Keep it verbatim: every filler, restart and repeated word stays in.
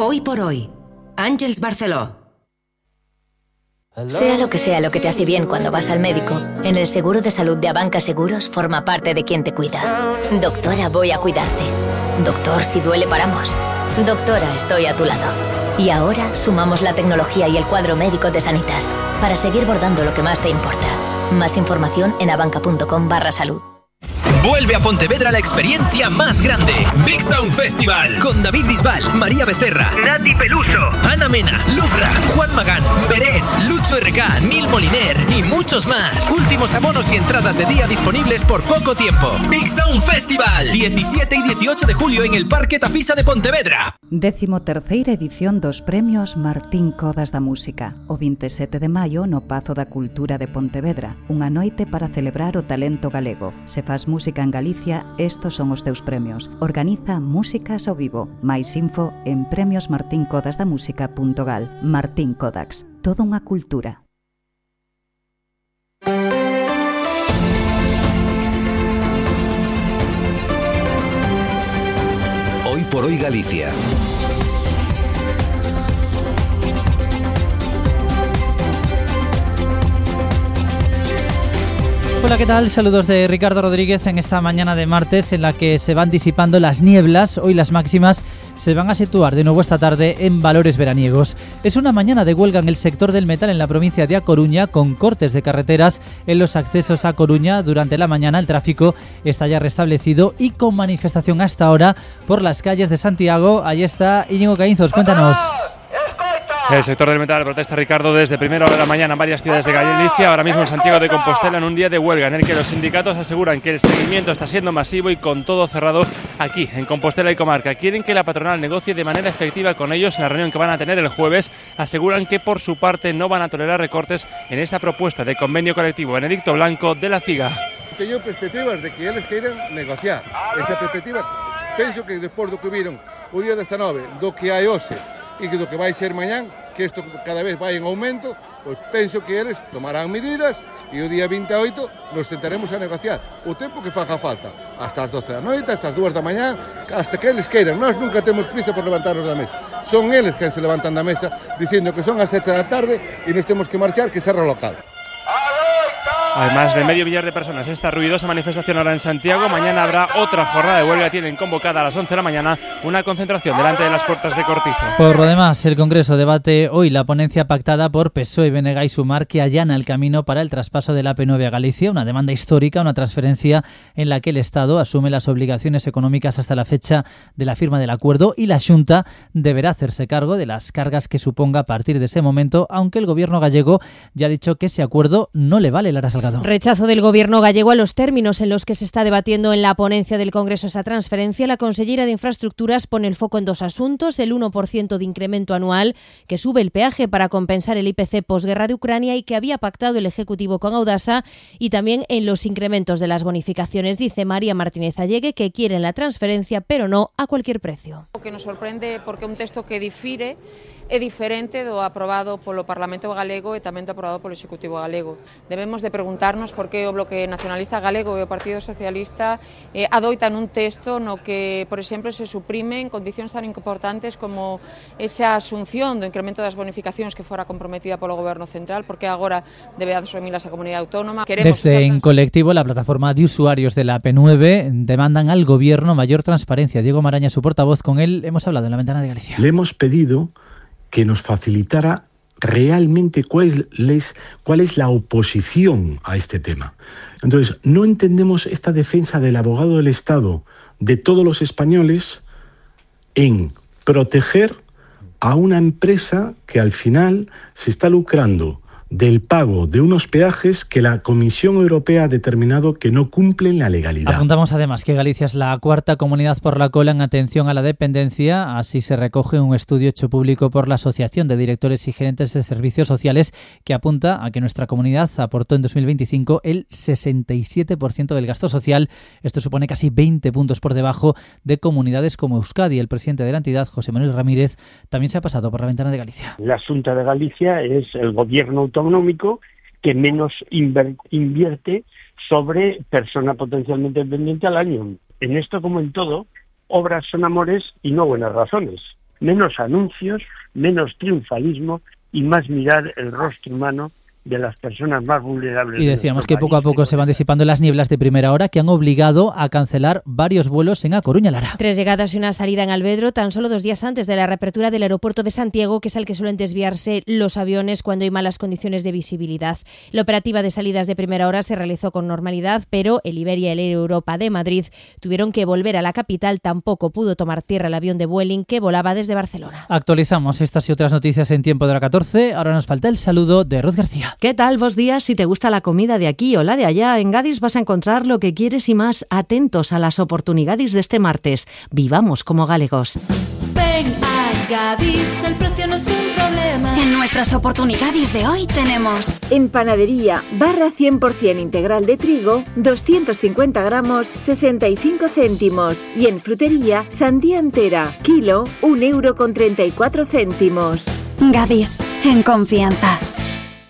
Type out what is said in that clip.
Hoy por hoy, Àngels Barceló. Sea lo que sea lo que te hace bien cuando vas al médico, en el seguro de salud de Abanca Seguros forma parte de quien te cuida. Doctora, voy a cuidarte. Doctor, si duele paramos. Doctora, estoy a tu lado. Y ahora sumamos la tecnología y el cuadro médico de Sanitas para seguir bordando lo que más te importa. Más información en abanca.com barra salud. Vuelve a Pontevedra la experiencia más grande. Big Sound Festival. Con David Bisbal, María Becerra, Nati Peluso, Ana Mena, Lucra, Juan Magán, Beret, Lucho R K, Nil Moliner y muchos más. Últimos abonos y entradas de día disponibles por poco tiempo. Big Sound Festival. diecisiete y dieciocho de julio en el Parque Tafisa de Pontevedra. Décimo terceira edición dos premios Martín Codas da Música. O veintisiete de maio no Pazo da Cultura de Pontevedra. Unha noite para celebrar o talento galego. Se faz música en Galicia, estos son os teus premios. Organiza Músicas ao Vivo. Mais info en premios martín codas da música punto gal. Martín Codax. Toda unha cultura. Hoy por hoy Galicia. Hola, ¿qué tal? Saludos de Ricardo Rodríguez en esta mañana de martes en la que se van disipando las nieblas. Hoy las máximas se van a situar de nuevo esta tarde en valores veraniegos. Es una mañana de huelga en el sector del metal en la provincia de A Coruña, con cortes de carreteras en los accesos a Coruña. Durante la mañana el tráfico está ya restablecido y con manifestación hasta ahora por las calles de Santiago. Ahí está Íñigo Caínzos, cuéntanos. El sector del metal protesta, Ricardo, desde primera hora de la mañana en varias ciudades de Galicia, ahora mismo en Santiago de Compostela, en un día de huelga en el que los sindicatos aseguran que el seguimiento está siendo masivo y con todo cerrado aquí, en Compostela y comarca. Quieren que la patronal negocie de manera efectiva con ellos en la reunión que van a tener el jueves. Aseguran que por su parte no van a tolerar recortes en esa propuesta de convenio colectivo. Benedicto Blanco, de la CIGA. Teño perspectivas de que eles queiran negociar. Esa perspectiva, penso que despois do que viron o día dezanove, do que hai hoxe e que do que vai ser mañán, que isto cada vez vai en aumento, pois penso que eles tomarán medidas e o día veintiocho nos tentaremos a negociar o tempo que faga falta, hasta as doce da noite, hasta as dúas da mañán, hasta que eles queiran. Nós nunca temos prisa por levantarnos da mesa, son eles que se levantan da mesa dicindo que son as sete da tarde e nos temos que marchar, que cerra o local. Además de medio millar de personas, esta ruidosa manifestación ahora en Santiago. Mañana habrá otra jornada de huelga. Tienen convocada a las once de la mañana una concentración delante de las puertas de Cortizo. Por lo demás, el Congreso debate hoy la ponencia pactada por P S O E, B N G y Sumar, que allana el camino para el traspaso de la A P nueve a Galicia, una demanda histórica, una transferencia en la que el Estado asume las obligaciones económicas hasta la fecha de la firma del acuerdo y la Xunta deberá hacerse cargo de las cargas que suponga a partir de ese momento, aunque el gobierno gallego ya ha dicho que ese acuerdo no le vale. Lara Salgado. Rechazo del gobierno gallego a los términos en los que se está debatiendo en la ponencia del Congreso esa transferencia. La consellera de Infraestructuras pone el foco en dos asuntos: el uno por ciento de incremento anual que sube el peaje para compensar el I P C posguerra de Ucrania y que había pactado el Ejecutivo con Audasa, y también en los incrementos de las bonificaciones. Dice María Martínez Allegue que quieren la transferencia, pero no a cualquier precio. O que nos sorprende porque un texto que difire é diferente do aprobado polo Parlamento galego e tamén do aprobado polo Executivo galego. Debemos de preguntarnos por que o Bloque Nacionalista Galego e o Partido Socialista eh, adoitan un texto no que, por exemplo, se suprimen condicións tan importantes como esa asunción do incremento das bonificacións que fora comprometida polo Goberno Central, porque agora debe asumilas a Comunidade Autónoma. Queremos Desde En Colectivo, la plataforma de usuarios de la A P nueve, demandan al Gobierno mayor transparencia. Diego Maraña, su portavoz, con él hemos hablado en la Ventana de Galicia. Le hemos pedido que nos facilitara realmente cuál es, cuál es la oposición a este tema. Entonces, no entendemos esta defensa del abogado del Estado de todos los españoles en proteger a una empresa que al final se está lucrando del pago de unos peajes que la Comisión Europea ha determinado que no cumplen la legalidad. Apuntamos además que Galicia es la cuarta comunidad por la cola en atención a la dependencia. Así se recoge un estudio hecho público por la Asociación de Directores y Gerentes de Servicios Sociales, que apunta a que nuestra comunidad aportó en dos mil veinticinco el sesenta y siete por ciento del gasto social. Esto supone casi veinte puntos por debajo de comunidades como Euskadi. El presidente de la entidad, José Manuel Ramírez, también se ha pasado por la Ventana de Galicia. La Xunta de Galicia es el gobierno autónomo económico que menos invierte sobre persona potencialmente dependiente al año. En esto, como en todo, obras son amores y no buenas razones. menos anuncios, menos triunfalismo y más mirar el rostro humano de las personas más vulnerables. Y decíamos que poco a poco se van disipando las nieblas de primera hora que han obligado a cancelar varios vuelos en A Coruña, Lara. Tres llegadas y una salida en Alvedro tan solo dos días antes de la reapertura del aeropuerto de Santiago, que es al que suelen desviarse los aviones cuando hay malas condiciones de visibilidad. La operativa de salidas de primera hora se realizó con normalidad, pero el Iberia y el Air Europa de Madrid tuvieron que volver a la capital. Tampoco pudo tomar tierra el avión de Vueling que volaba desde Barcelona. Actualizamos estas y otras noticias en tiempo de la catorce. Ahora nos falta el saludo de Ruth García. ¿Qué tal? Bos días. Si te gusta la comida de aquí o la de allá, en Gadis vas a encontrar lo que quieres y más. Atentos a las oportunidades de este martes. Vivamos como galegos. Ven a Gadis, el precio no es un problema. En nuestras oportunidades de hoy tenemos en panadería, barra cien por ciento integral de trigo, doscientos cincuenta gramos, sesenta y cinco céntimos. Y en frutería, sandía entera, kilo, un euro con treinta y cuatro céntimos. Gadis, en confianza.